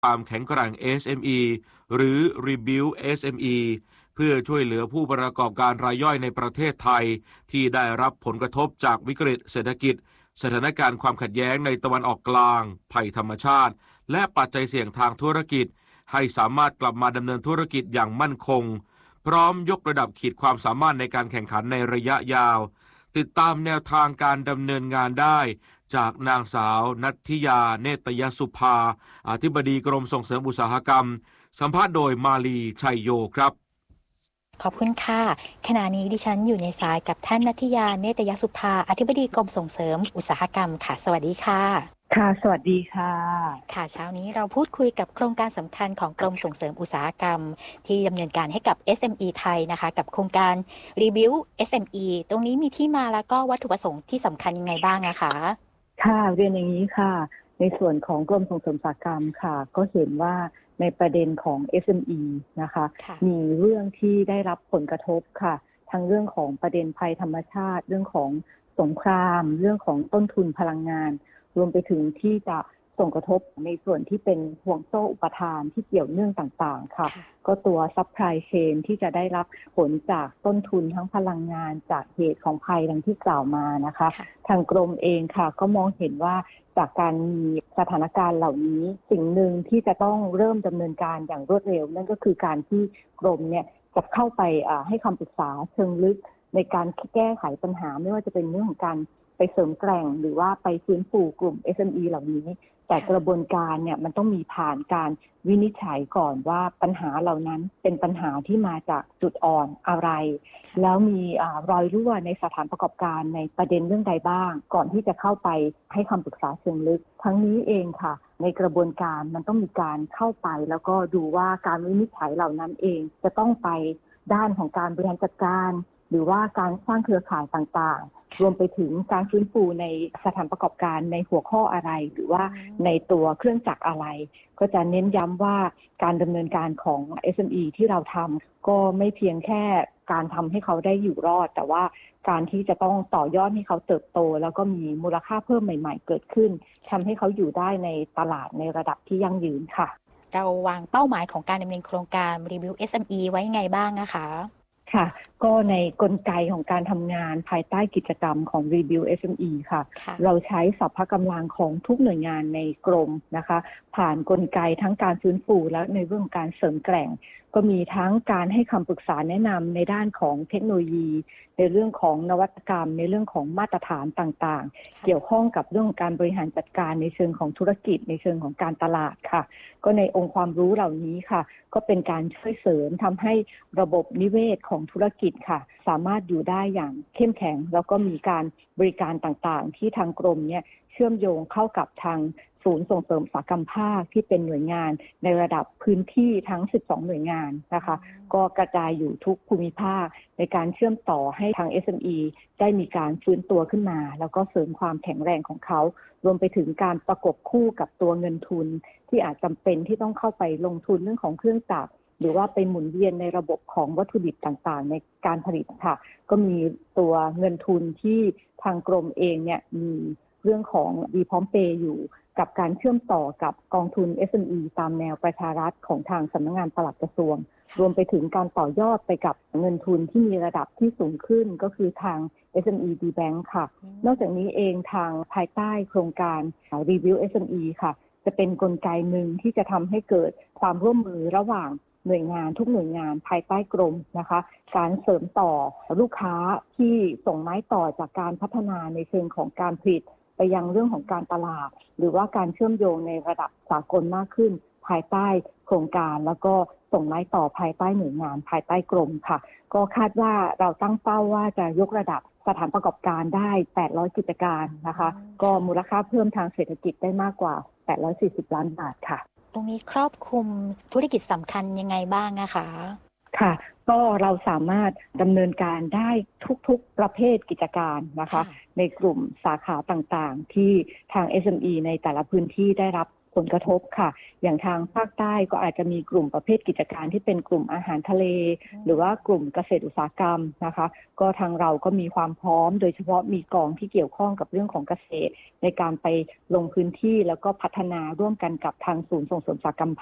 ความแข็งแกร่ง SME หรือ Rebuild SME เพื่อช่วยเหลือผู้ประกอบการรายย่อยในประเทศไทยที่ได้รับผลกระทบจากวิกฤตเศรษฐกิจสถานการณ์ความขัดแย้งในตะวันออกกลางภัยธรรมชาติและปัจจัยเสี่ยงทางธุรกิจให้สามารถกลับมาดำเนินธุรกิจอย่างมั่นคงพร้อมยกระดับขีดความสามารถในการแข่งขันในระยะยาวติดตามแนวทางการดำเนินงานได้จากนางสาวนัทธิยาเนตยสุภาอธิบดีกรมส่งเสริมอุตสาหกรรมสัมภาษณ์โดยมาลีชัยโยครับขอบคุณค่ะขณะนี้ดิฉันอยู่ในสายกับท่านนัทธิยาเนตยสุภาอธิบดีกรมส่งเสริมอุตสาหกรรมค่ะสวัสดีค่ะค่ะสวัสดีค่ะค่ะเช้านี้เราพูดคุยกับโครงการสำคัญของกรมส่งเสริมอุตสาหกรรมที่ดำเนินการให้กับ SME ไทยนะคะกับโครงการ Rebuild SME ตรงนี้มีที่มาแล้วก็วัตถุประสงค์ที่สำคัญยังไงบ้างนะคะค่ะเรียนอย่างนี้ค่ะในส่วนของกรมส่งเสริมอุตสาหกรรมค่ะก็เห็นว่าในประเด็นของ SME นะคะมีเรื่องที่ได้รับผลกระทบค่ะทั้งเรื่องของประเด็นภัยธรรมชาติเรื่องของสงครามเรื่องของต้นทุนพลังงานรวมไปถึงที่จะส่งกระทบในส่วนที่เป็นห่วงโซ่อุปทานที่เกี่ยวเนื่องต่างๆค่ะก็ตัวซัพพลายเชนที่จะได้รับผลจากต้นทุนทั้งพลังงานจากเหตุของภัยดังที่กล่าวมานะคะทางกรมเองค่ะก็มองเห็นว่าจากการมีสถานการณ์เหล่านี้สิ่งหนึ่งที่จะต้องเริ่มดำเนินการอย่างรวดเร็วนั่นก็คือการที่กรมเนี่ยจะเข้าไปให้คำปรึกษาเชิงลึกในการแก้ไขปัญหาไม่ว่าจะเป็นเรื่องของการไปเสริมแกร่งหรือว่าไปฟื้นฟูกลุ่ม SME เหล่านี้แต่กระบวนการเนี่ยมันต้องมีผ่านการวินิจฉัยก่อนว่าปัญหาเหล่านั้นเป็นปัญหาที่มาจากจุดอ่อนอะไรแล้วมีรอยรั่วในสถานประกอบการในประเด็นเรื่องใดบ้างก่อนที่จะเข้าไปให้คำปรึกษาเชิงลึกทั้งนี้เองค่ะในกระบวนการมันต้องมีการเข้าไปแล้วก็ดูว่าการวินิจฉัยเหล่านั้นเองจะต้องไปด้านของการบริหารจัดการหรือว่าการสร้างเครือข่ายต่างๆรวมไปถึงการฟื้นฟูในสถานประกอบการในหัวข้ออะไรหรือว่าในตัวเครื่องจักรอะไรก็จะเน้นย้ำว่าการดำเนินการของ SME ที่เราทำก็ไม่เพียงแค่การทำให้เขาได้อยู่รอดแต่ว่าการที่จะต้องต่อยอดให้เขาเติบโตแล้วก็มีมูลค่าเพิ่มใหม่ๆเกิดขึ้นทำให้เขาอยู่ได้ในตลาดในระดับที่ยั่งยืนค่ะเราวางเป้าหมายของการดำเนินโครงการ Rebuild SME ไว้ไงบ้างนะคะค่ะก็ในกลไกของการทำงานภายใต้กิจกรรมของ Rebuild SME ค่ะเราใช้สรรพกำลังของทุกหน่วยงานในกรมนะคะผ่านกลไกทั้งการฟื้นฟูและในเรื่องของการเสริมแกร่งก็มีทั้งการให้คำปรึกษาแนะนำในด้านของเทคโนโลยีในเรื่องของนวัตกรรมในเรื่องของมาตรฐานต่างๆเกี่ยวข้องกับเรื่องของการบริหารจัดการในเชิงของธุรกิจในเชิงของการตลาดค่ะก็ในองค์ความรู้เหล่านี้ค่ะก็เป็นการช่วยเสริมทำให้ระบบนิเวศของธุรกิจค่ะสามารถอยู่ได้อย่างเข้มแข็งแล้วก็มีการบริการต่างๆที่ทางกรมเนี่ยเชื่อมโยงเข้ากับทางศูนย์ส่งเสริมอุตสาหกรรมภาคที่เป็นหน่วยงานในระดับพื้นที่ทั้ง12หน่วยงานนะคะก็กระจายอยู่ทุกภูมิภาคในการเชื่อมต่อให้ทาง SME ได้มีการฟื้นตัวขึ้นมาแล้วก็เสริมความแข็งแรงของเขารวมไปถึงการประกบคู่กับตัวเงินทุนที่อาจจำเป็นที่ต้องเข้าไปลงทุนเรื่องของเครื่องจักรหรือว่าไปหมุนเวียนในระบบของวัตถุดิบต่างๆในการผลิตค่ะก็มีตัวเงินทุนที่ทางกรมเองเนี่ยมีเรื่องของดีพร้อมเปย์อยู่กับการเชื่อมต่อกับกองทุน SME ตามแนวประชารัฐของทางสำนักงานปลัดกระทรวงรวมไปถึงการต่อยอดไปกับเงินทุนที่มีระดับที่สูงขึ้นก็คือทาง SME D-Bank ค่ะนอกจากนี้เองทางภายใต้โครงการ Rebuild SME ค่ะจะเป็นกลไกหนึ่งที่จะทำให้เกิดความร่วมมือระหว่างหน่วยงานทุกหน่วยงานภายใต้กรมนะคะการเสริมต่อลูกค้าที่ส่งไม้ต่อจากการพัฒนาในเชิงของการผลิตไปยังเรื่องของการตลาดหรือว่าการเชื่อมโยงในระดับสากลมากขึ้นภายใต้โครงการแล้วก็ส่งไม้ต่อภายใต้หน่วยงานภายใต้กรมค่ะก็คาดว่าเราตั้งเป้าว่าจะยกระดับสถานประกอบการได้800กิจการนะคะก็มูลค่าเพิ่มทางเศรษฐกิจได้มากกว่า840ล้านบาทค่ะตรงนี้ครอบคลุมธุรกิจสำคัญยังไงบ้างนะคะค่ะก็เราสามารถดำเนินการได้ทุกๆประเภทกิจการนะคะในกลุ่มสาขาต่างๆที่ทาง SME ในแต่ละพื้นที่ได้รับผลกระทบค่ะอย่างทางภาคใต้ก็อาจจะมีกลุ่มประเภทกิจการที่เป็นกลุ่มอาหารทะเลหรือว่ากลุ่มเกษตรอุตสาหกรรมนะคะก็ทางเราก็มีความพร้อมโดยเฉพาะมีกองที่เกี่ยวข้องกับเรื่องของเกษตรในการไปลงพื้นที่แล้วก็พัฒนาร่วมกันกับทางศูนย์ส่งเสริมอุตสาหกรรม